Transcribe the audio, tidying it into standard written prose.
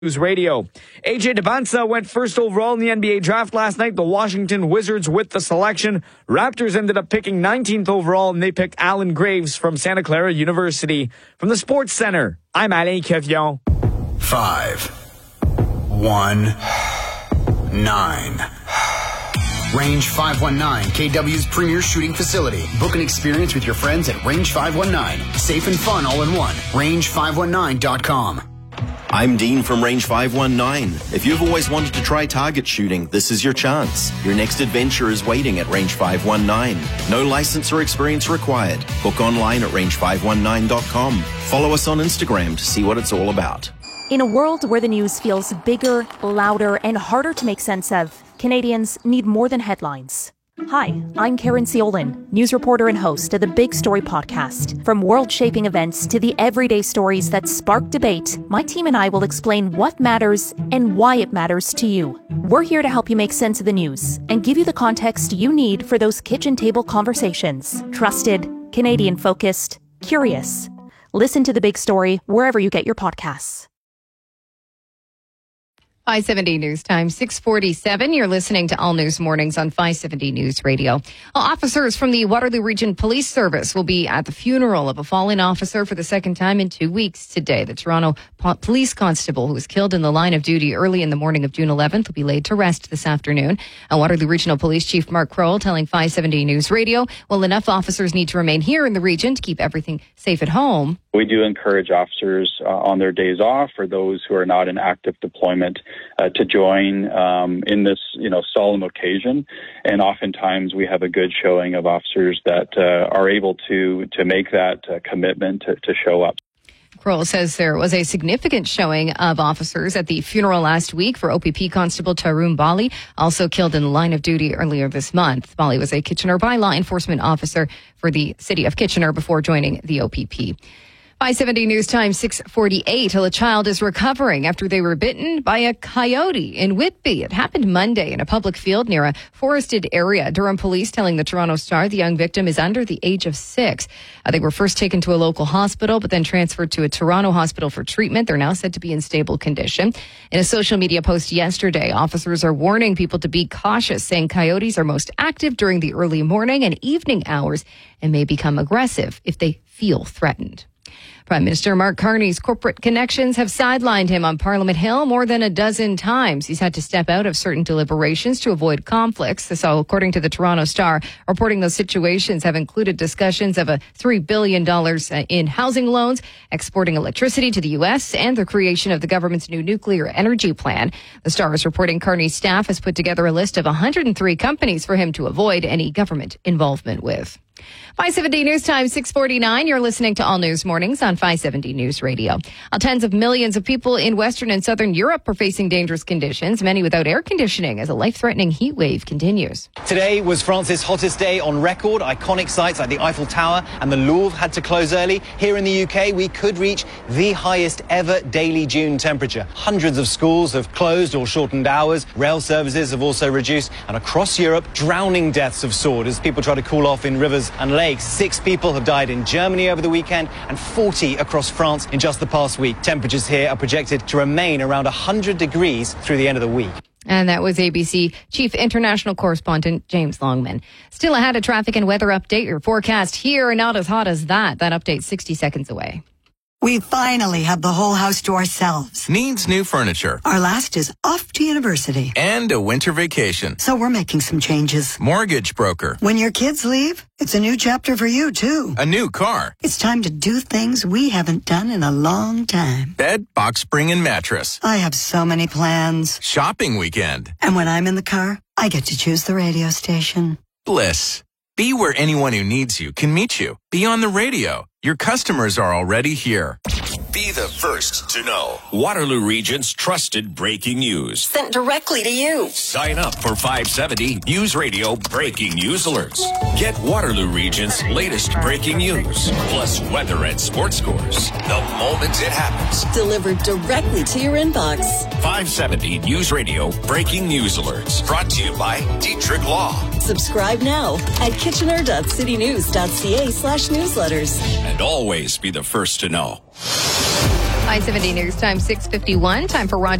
News Radio. AJ Dybantsa went first overall in the NBA draft last night. The Washington Wizards with the selection. Raptors ended up picking 19th overall, and they picked Alan Graves from Santa Clara University. From the Sports Center, I'm Alain Kevion. 5, 1, 9. Range 519, KW's premier shooting facility. Book an experience with your friends at Range 519. Safe and fun all in one. Range519.com. I'm Dean from Range 519. If you've always wanted to try target shooting, this is your chance. Your next adventure is waiting at Range 519. No license or experience required. Book online at range519.com. Follow us on Instagram to see what it's all about. In a world where the news feels bigger, louder, and harder to make sense of, Canadians need more than headlines. Hi, I'm Karen Ciolin, news reporter and host of the Big Story podcast. From world-shaping events to the everyday stories that spark debate, my team and I will explain what matters and why it matters to you. We're here to help you make sense of the news and give you the context you need for those kitchen table conversations. Trusted, Canadian-focused, curious. Listen to The Big Story wherever you get your podcasts. 570 News Time, 647. You're listening to All News Mornings on 570 News Radio. Officers from the Waterloo Region Police Service will be at the funeral of a fallen officer for the second time in 2 weeks today. The Toronto police constable who was killed in the line of duty early in the morning of June 11th will be laid to rest this afternoon. Waterloo Regional Police Chief Mark Crowell telling 570 News Radio, well, enough officers need to remain here in the region to keep everything safe at home. We do encourage officers on their days off, or those who are not in active deployment, to join in this, solemn occasion. And oftentimes we have a good showing of officers that are able to make that commitment to show up. Crowell says there was a significant showing of officers at the funeral last week for OPP Constable Tarun Bali, also killed in the line of duty earlier this month. Bali was a Kitchener bylaw enforcement officer for the city of Kitchener before joining the OPP. 570 News Time, 648. A child is recovering after they were bitten by a coyote in Whitby. It happened Monday in a public field near a forested area. Durham police telling the Toronto Star the young victim is under the age of 6. They were first taken to a local hospital, but then transferred to a Toronto hospital for treatment. They're now said to be in stable condition. In a social media post yesterday, officers are warning people to be cautious, saying coyotes are most active during the early morning and evening hours and may become aggressive if they feel threatened. Prime Minister Mark Carney's corporate connections have sidelined him on Parliament Hill more than a dozen times. He's had to step out of certain deliberations to avoid conflicts. So according to the Toronto Star, reporting those situations have included discussions of a $3 billion in housing loans, exporting electricity to the U.S., and the creation of the government's new nuclear energy plan. The Star is reporting Carney's staff has put together a list of 103 companies for him to avoid any government involvement with. 570 News Time, 649. You're listening to All News Mornings on 570 News Radio. Tens of millions of people in Western and Southern Europe are facing dangerous conditions, many without air conditioning, as a life-threatening heat wave continues. Today was France's hottest day on record. Iconic sites like the Eiffel Tower and the Louvre had to close early. Here in the UK, we could reach the highest ever daily June temperature. Hundreds of schools have closed or shortened hours. Rail services have also reduced. And across Europe, drowning deaths have soared as people try to cool off in rivers and lakes. 6 people have died in Germany over the weekend and 40 across France in just the past week. Temperatures here are projected to remain around 100 degrees through the end of the week. And that was ABC Chief International Correspondent James Longman. Still ahead, a traffic and weather update. Your forecast here, not as hot as that. That update's 60 seconds away. We finally have the whole house to ourselves. Needs new furniture. Our last is off to university. And a winter vacation. So we're making some changes. Mortgage broker. When your kids leave, it's a new chapter for you, too. A new car. It's time to do things we haven't done in a long time. Bed, box spring, and mattress. I have so many plans. Shopping weekend. And when I'm in the car, I get to choose the radio station. Bliss. Be where anyone who needs you can meet you. Be on the radio. Your customers are already here. Be the first to know. Waterloo Region's trusted breaking news. Sent directly to you. Sign up for 570 News Radio Breaking News Alerts. Get Waterloo Region's latest breaking news, plus weather and sports scores, the moment it happens. Delivered directly to your inbox. 570 News Radio Breaking News Alerts. Brought to you by Dietrich Law. Subscribe now at kitchener.citynews.ca/newsletters. And always be the first to know. I-70 News Time 6:51. Time for Roger